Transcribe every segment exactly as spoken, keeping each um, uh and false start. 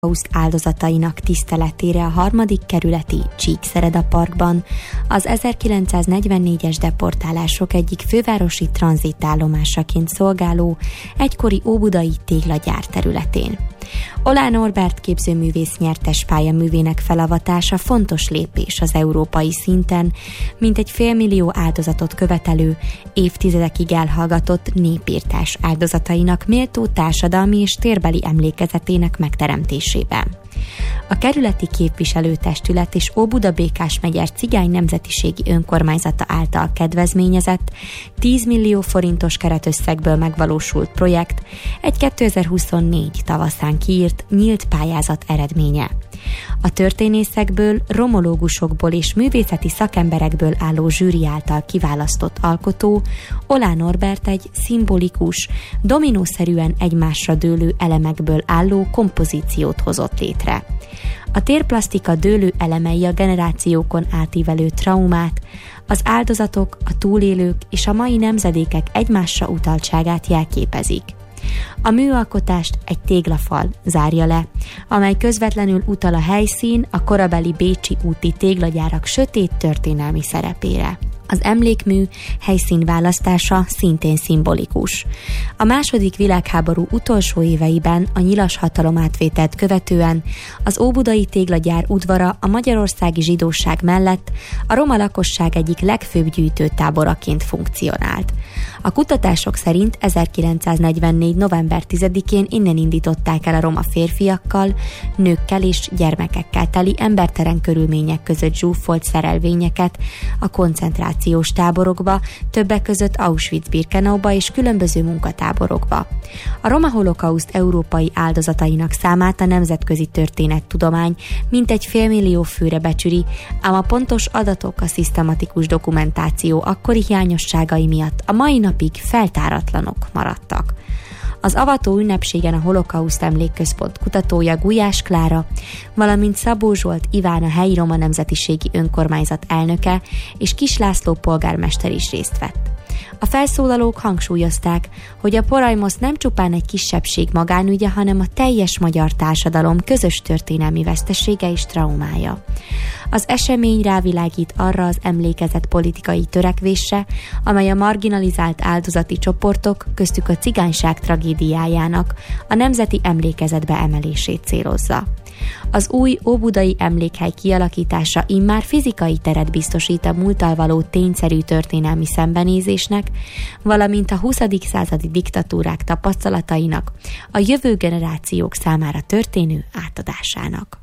holokauszt áldozatainak tiszteletére a harmadik kerületi Csíkszereda parkban az ezerkilencszáznegyvennégyes deportálások egyik fővárosi tranzitállomásaként szolgáló egykori óbudai téglagyár területén. Oláh Norbert képzőművész nyertes pályaművének felavatása fontos lépés az európai szinten, mint egy félmillió áldozatot követelő, évtizedekig elhallgatott népirtás áldozatainak méltó társadalmi és térbeli emlékezetének megteremtésében. A kerületi képviselőtestület és Óbuda-Békás-megyer cigány nemzetiségi önkormányzata által kedvezményezett tíz millió forintos keretösszegből megvalósult projekt egy kétezer-huszonnégy tavaszán kiírt nyílt pályázat eredménye. A történészekből, romológusokból és művészeti szakemberekből álló zsűri által kiválasztott alkotó Oláh Norbert egy szimbolikus, dominószerűen egymásra dőlő elemekből álló kompozíciót hozott létre. A térplasztika dőlő elemei a generációkon átívelő traumát, az áldozatok, a túlélők és a mai nemzedékek egymásra utaltságát jelképezik. A műalkotást egy téglafal zárja le, amely közvetlenül utal a helyszín a korabeli bécsi úti téglagyárak sötét történelmi szerepére. Az emlékmű helyszínválasztása szintén szimbolikus. A második világháború utolsó éveiben a nyilas hatalomátvételt követően az óbudai téglagyár udvara a magyarországi zsidóság mellett a roma lakosság egyik legfőbb gyűjtőtáboraként funkcionált. A kutatások szerint ezerkilencszáznegyvennégy november tizedikén innen indították el a roma férfiakkal, nőkkel és gyermekekkel teli embertelen körülmények között zsúfolt szerelvényeket a koncentrációs táborokba, többek között Auschwitz-Birkenauba és különböző munkatáborokba. A roma holokauszt európai áldozatainak számát a nemzetközi történettudomány mintegy félmillió főre becsüli, ám a pontos adatok, a szisztematikus dokumentáció akkori hiányosságai miatt a mai napig feltáratlanok maradtak. Az avató ünnepségen a Holokauszt Emlékközpont kutatója Gulyás Klára, valamint Szabó Zsolt Iván, a helyi roma nemzetiségi önkormányzat elnöke és Kis László polgármester is részt vett. A felszólalók hangsúlyozták, hogy a porajmos nem csupán egy kisebbség magánügye, hanem a teljes magyar társadalom közös történelmi vesztesége és traumája. Az esemény rávilágít arra az emlékezet politikai törekvésre, amely a marginalizált áldozati csoportok, köztük a cigányság tragédiájának a nemzeti emlékezetbe emelését célozza. Az új óbudai emlékhely kialakítása immár fizikai teret biztosít a múlttal való tényszerű történelmi szembenézésnek, valamint a huszadik századi diktatúrák tapasztalatainak, a jövő generációk számára történő átadásának.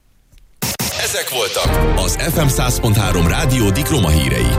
Ezek voltak az ef em száz pont három Rádió Dik Roma hírei.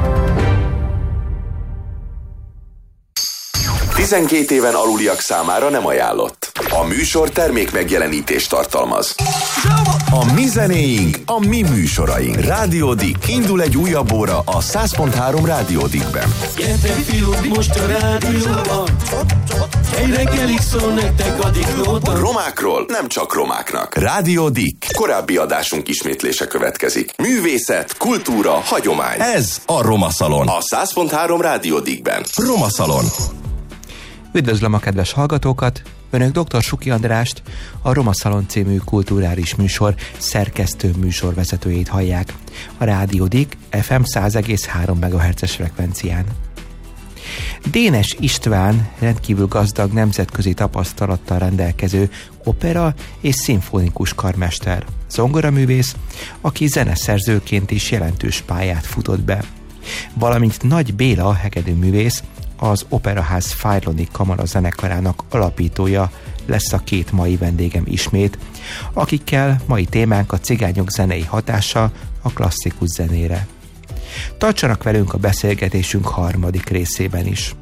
tizenkét éven aluliak számára nem ajánlott. A műsor termék megjelenítést tartalmaz. A mi zenéink, a mi műsoraink. Rádió Dik. Indul egy újabb óra a száz pont három Rádió Dikben. Gyertek fiúk, most a rádióban. Egy reggelig szól nektek a Diklóban. Romákról nem csak romáknak. Rádió Dik. Korábbi adásunk ismétlése következik. Művészet, kultúra, hagyomány. Ez a Roma Szalon. A száz pont három Rádió Dikben. Roma Szalon. Üdvözlöm a kedves hallgatókat! Önök dr. Suki Andrást, a Roma Szalon című kulturális műsor szerkesztő műsorvezetőjét hallják. A Rádió Dik ef em száz egész három megahertzes frekvencián. Dénes István rendkívül gazdag nemzetközi tapasztalattal rendelkező opera és szimfonikus karmester, zongoraművész, aki zeneszerzőként is jelentős pályát futott be. Valamint Nagy Béla hegedűművész, az Operaház Fajloni Kamara zenekarának alapítója lesz a két mai vendégem ismét, akikkel mai témánk a cigányok zenei hatása a klasszikus zenére. Tartsanak velünk a beszélgetésünk harmadik részében is.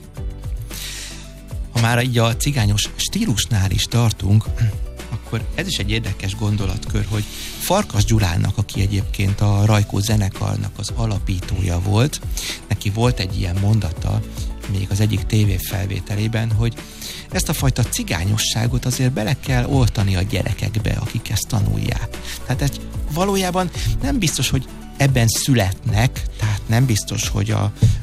Ha már így a cigányos stílusnál is tartunk, akkor ez is egy érdekes gondolatkör, hogy Farkas Gyulának, aki egyébként a Rajkó zenekarnak az alapítója volt, neki volt egy ilyen mondata, még az egyik tévéfelvételében, hogy ezt a fajta cigányosságot azért bele kell oltani a gyerekekbe, akik ezt tanulják. Tehát ez valójában nem biztos, hogy ebben születnek, tehát nem biztos, hogy a,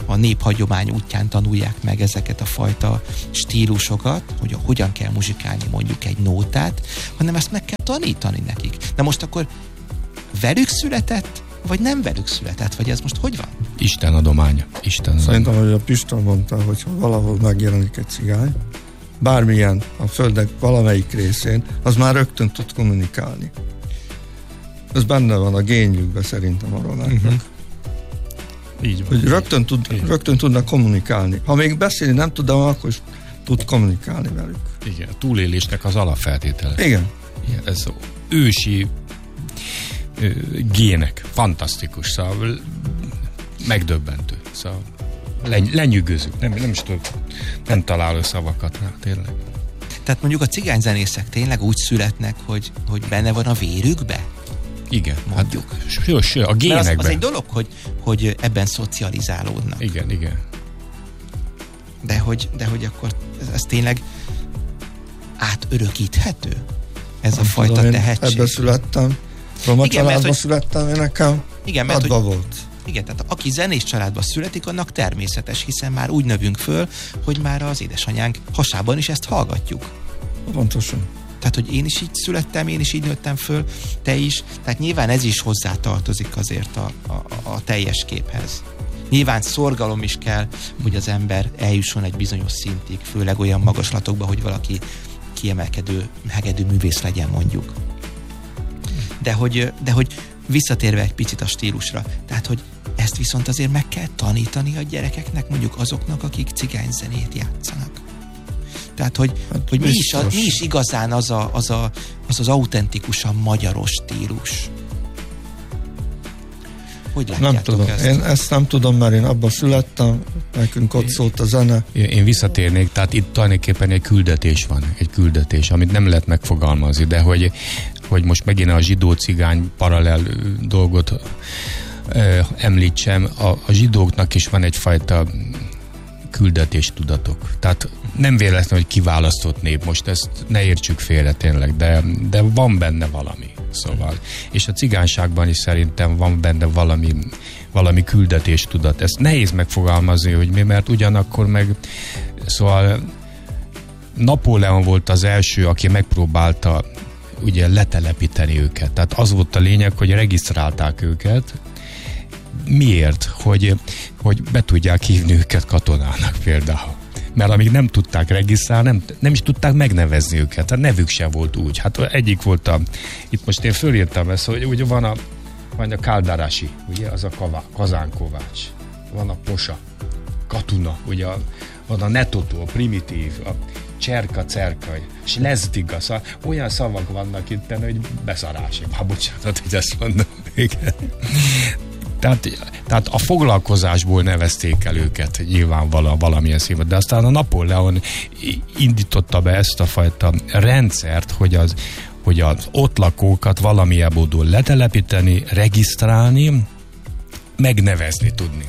a néphagyomány útján tanulják meg ezeket a fajta stílusokat, hogy hogyan kell muzsikálni mondjuk egy nótát, hanem ezt meg kell tanítani nekik. De most akkor velük született, vagy nem velük született, vagy ez most hogy van? Isten adománya. Isten adománya. Szerintem, hogy a Pista mondta, hogy ha valahol megjelenik egy cigány, bármilyen a földnek valamelyik részén, az már rögtön tud kommunikálni. Ez benne van a génjükben szerintem a romáknak. Uh-huh. Így van. Hogy rögtön, tud, rögtön tudnak kommunikálni. Ha még beszélni nem tud, de akkor is tud kommunikálni velük. Igen, a túlélésnek az alapfeltétele. Igen. Igen, ez ősi ö, gének. Fantasztikus, szóval megdöbbentő. Szóval len, lenyűgöző. Nem, nem is tudok, nem találok szavakat rá, tényleg. Tehát mondjuk a cigányzenészek tényleg úgy születnek, hogy, hogy benne van a vérükbe? Igen, mondjuk. Hát, ső, ső, a génekben. Az, az egy dolog, hogy, hogy ebben szocializálódnak. Igen, igen. De hogy, de hogy akkor ez, ez tényleg átörökíthető? Ez nem a fajta tudom, tehetség. Ebben születtem. Roma igen, családban mert, születtem, én nekem igen, mert, adva hogy, volt. Igen, tehát aki zenés családban születik, annak természetes, hiszen már úgy növünk föl, hogy már az édesanyánk hasában is ezt hallgatjuk. Pontosan. Tehát, hogy én is így születtem, én is így nőttem föl, te is. Tehát nyilván ez is hozzátartozik azért a, a, a teljes képhez. Nyilván szorgalom is kell, hogy az ember eljusson egy bizonyos szintig, főleg olyan magaslatokba, hogy valaki kiemelkedő, hegedű művész legyen mondjuk. De hogy, de hogy visszatérve egy picit a stílusra, tehát, hogy ezt viszont azért meg kell tanítani a gyerekeknek, mondjuk azoknak, akik cigányzenét játszanak. Tehát, hogy, hát hogy mi, is a, mi is igazán az, a, az, a, az az autentikusan magyaros stílus. Hogy látjátok nem tudom. ezt? Én ezt nem tudom, mert én abban születtem, nekünk ott szólt a zene. Én, én visszatérnék, tehát itt tulajdonképpen egy küldetés van, egy küldetés, amit nem lehet megfogalmazni, de hogy, hogy most megint a zsidó-cigány paralel dolgot ö, említsem, a, a zsidóknak is van egyfajta küldetéstudatok. Tehát nem véletlen, hogy kiválasztott nép, most ezt ne értsük félre tényleg, de, de van benne valami. Szóval. És a cigányságban is szerintem van benne valami, valami küldetéstudat. Ezt nehéz megfogalmazni, hogy mi, mert ugyanakkor meg szóval Napóleon volt az első, aki megpróbálta ugye letelepíteni őket. Tehát az volt a lényeg, hogy regisztrálták őket. Miért? Hogy, hogy be tudják hívni őket katonának például. Mert amíg nem tudták regisztrálni, nem, nem is tudták megnevezni őket. A nevük sem volt úgy. Hát egyik volt a, itt most én fölírtam ezt, hogy ugye van a, van a Káldárási, ugye, az a kavá, Kazánkovács. Van a Posa, Katuna, ugye a, van a Netotó, a Primitív, a Cserka, Cerka, és Lezdiga, szóval olyan szavak vannak itt, hogy beszarás. Hát bocsánat, hogy ezt mondom. Igen. Tehát, tehát a foglalkozásból nevezték el őket nyilvánvalóan valamilyen színvon, de aztán a Napóleon indította be ezt a fajta rendszert, hogy az, hogy az ott lakókat valamilyen módon letelepíteni, regisztrálni, megnevezni tudni.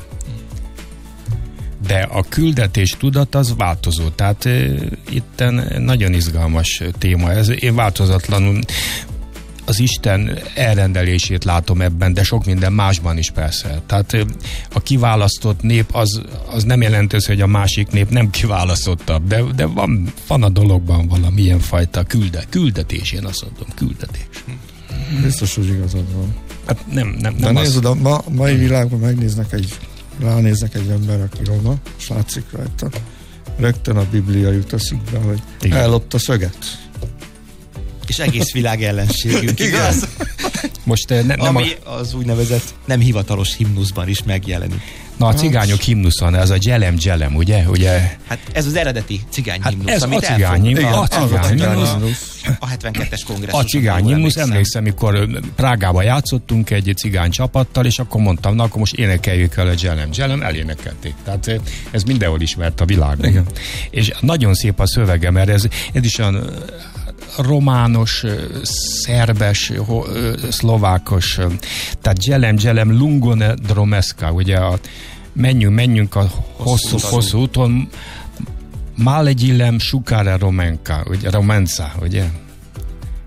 De a küldetés tudat az változó, tehát e, itten nagyon izgalmas téma ez. Én változatlanul az Isten elrendelését látom ebben, de sok minden másban is persze. Tehát a kiválasztott nép az, az nem jelenti, hogy a másik nép nem kiválasztottabb, de, de van, van a dologban valamilyen fajta külde, küldetés, én azt mondom, küldetés. Biztos, hogy igazad van. Hát nem, nem, de nem nézd, a ma, mai világban megnéznek egy, ránéznek egy ember, aki roma, és látszik rajta. Rögtön a Biblia jut eszükbe, hogy igen, ellopta a szöget. És egész világ ellenségünk, igaz? Most ne, nem ami a... az úgynevezett nem hivatalos himnuszban is megjelenik. Na, a cigányok himnuszon, ez a Gyelem Gyelem, ugye? ugye? Hát ez az eredeti cigány hát himnusz, ez amit a cigány himnusz, a cigány himnusz. A hetvenkettes kongresszus. A cigány himnusz, emlékszem, amikor Prágában játszottunk egy cigány csapattal, és akkor mondtam, na, akkor most énekeljük el a Gyelem Gyelem, elénekelték. Tehát ez mindenhol ismert a világon. Igen. És nagyon szép a szövege, mert ez, ez is olyan romános, szerbes, szlovákos, tehát Gyelem, Gyelem, Lungone Dromeska, ugye a menjünk, menjünk a hosszú, hosszú, hosszú úton, Malegyilem, Sukára Romenka, ugye, Romenca, ugye?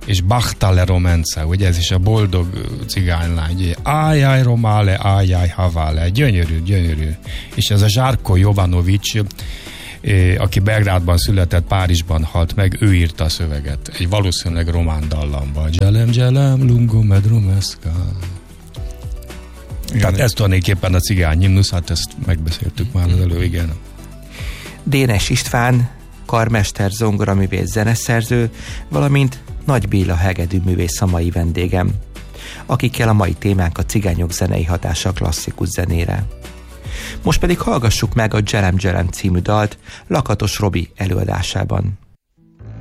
és Bachtale Romance, ugye ez is a boldog cigánylány, ájjáj romále, ájjáj havále, gyönyörű, gyönyörű. És ez a Zsárko Jovanovics, aki Belgrádban született, Párizsban halt meg, ő írta a szöveget. Egy valószínűleg román dallamban. Gyelem, gyelem, lungo medromeszka. Tehát ez tulajdonképpen a cigány himnusz, hát ezt megbeszéltük már az elő, igen. Dénes István, karmester, zongoraművész, zeneszerző, valamint Nagy Béla hegedűművész a mai vendégem, akikkel a mai témánk a cigányok zenei hatása a klasszikus zenére. Most pedig hallgassuk meg a Gyelem Gyelem című dalt Lakatos Robi előadásában.